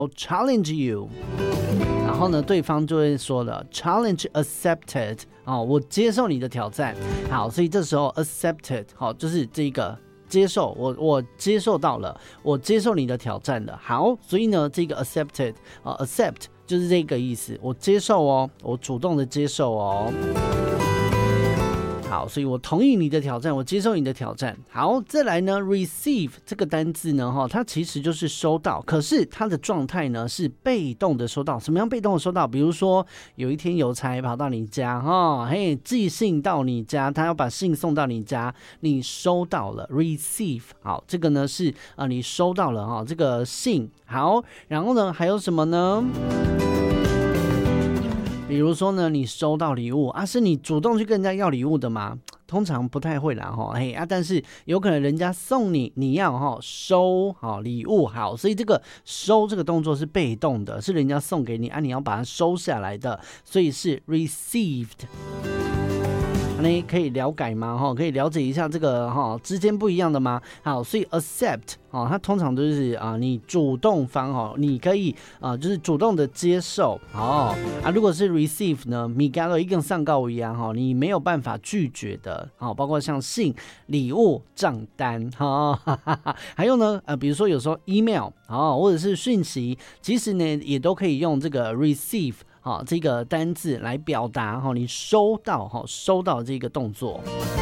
challenge you， 然后呢，对方就会说了 challenge accepted， 我接受你的挑战。好，所以这时候 accepted， 就是这个接受，我接受到了，我接受你的挑战了。好，所以呢，这个 accepted， accept 就是这个意思，我接受哦，我主动的接受哦。好，所以我同意你的挑战，我接受你的挑战。好，再来呢 receive 这个单字呢，它其实就是收到，可是它的状态呢是被动的收到。什么样被动的收到？比如说有一天邮差跑到你家，寄信到你家，他要把信送到你家，你收到了 receive。好，这个呢是你收到了这个信。好，然后呢还有什么呢？比如说呢，你收到礼物是你主动去跟人家要礼物的吗？通常不太会啦但是有可能人家送你，你要收礼物。好，所以这个收这个动作是被动的，是人家送给你你要把它收下来的，所以是 received。可以了解吗？可以了解一下这个之间不一样的吗？好，所以 accept它通常都是你主动方你可以就是主动的接受如果是 receive 呢，米加多一根上告一样你没有办法拒绝的包括像信、礼物、账单还有呢比如说有时候 email 或者是讯息，其实呢也都可以用这个 receive这个单字来表达你收到这个动作。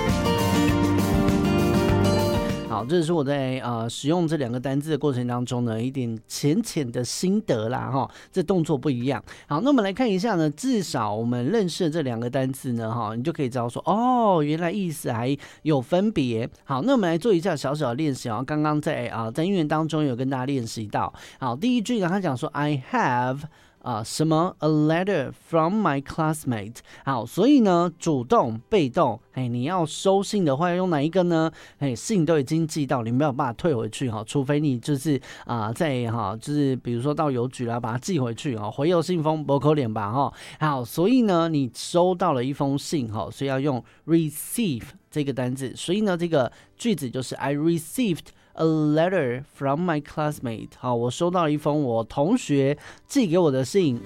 好，这是我在使用这两个单字的过程当中呢，一点浅浅的心得啦这动作不一样。好，那我们来看一下呢，至少我们认识的这两个单字呢你就可以知道说原来意思还有分别。好，那我们来做一下小小的练习刚刚在音乐当中有跟大家练习到。好，第一句呢，他讲说 I have什么 a letter from my classmate。 好，所以呢主动被动你要收信的话要用哪一个呢？信都已经寄到，你没有办法退回去除非你就是在就是比如说到邮局啦把它寄回去回邮信封不可能吧好，所以呢你收到了一封信所以要用 receive 这个单字，所以呢这个句子就是 I received a letter from my classmate。 好，我收到了一封我同学寄给我的信。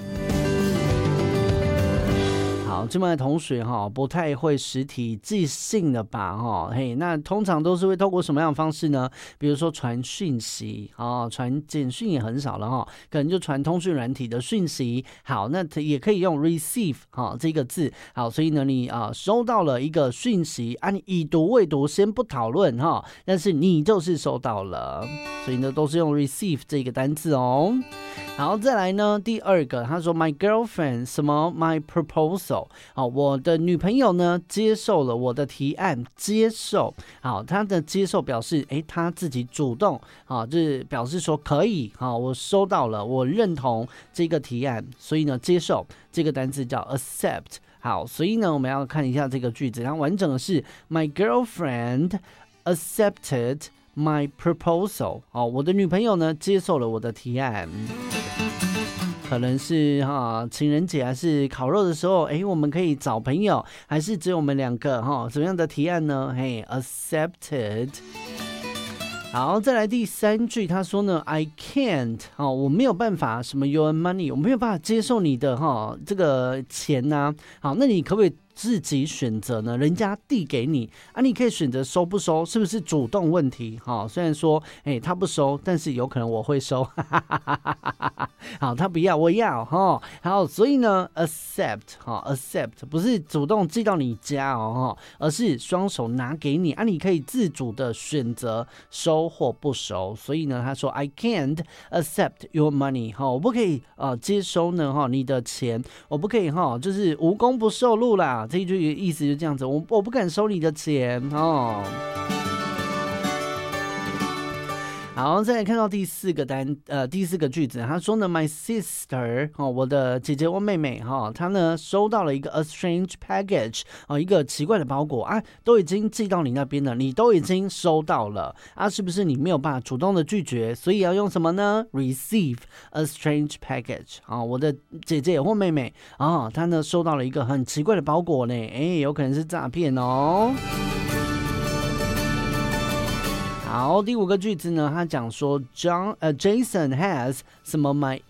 好，这边的同学不太会实体寄信的吧那通常都是会透过什么样的方式呢？比如说传讯息传简讯也很少了可能就传通讯软体的讯息。好，那也可以用 receive 这个字。好，所以呢你收到了一个讯息你已读未读先不讨论但是你就是收到了，所以呢都是用 receive 这个单字好，再来呢第二个，他说 my girlfriend 什么 my proposal。 好，我的女朋友呢接受了我的提案。接受，好，他的接受表示他自己主动就是表示说可以我收到了，我认同这个提案，所以呢接受这个单字叫 accept。 好，所以呢我们要看一下这个句子，它完整的是 my girlfriend accepted my proposal。 我的女朋友呢接受了我的提案。可能是情人节还是烤肉的时候我们可以找朋友，还是只有我们两个怎么样的提案呢accepted。 好，再来第三句，他说呢 I can't 我没有办法什么 your money， 我没有办法接受你的这个钱好，那你可不可以自己选择呢？人家递给你你可以选择收不收，是不是主动问题虽然说他不收，但是有可能我会收好，他不要我要好，所以呢 accept accept 不是主动寄到你家而是双手拿给你你可以自主的选择收或不收。所以呢他说 I can't accept your money 我不可以接收呢你的钱，我不可以就是无功不受禄啦，这一句意思就这样子，我不敢收你的钱好，再来看到第四个句子，他说呢 my sister 我的姐姐或妹妹她呢收到了一个 a strange package 一个奇怪的包裹都已经寄到你那边了，你都已经收到了是不是你没有办法主动的拒绝？所以要用什么呢？ receive a strange package 我的姐姐或妹妹她呢收到了一个很奇怪的包裹呢有可能是诈骗好，第五个句子呢，他讲说 Jason has 什么 my